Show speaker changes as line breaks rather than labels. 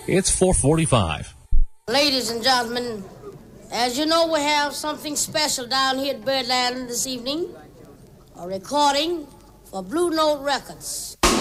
It's 4:45.
Ladies and gentlemen, as you know, we have something special down here at Birdland this evening. A recording for Blue Note Records.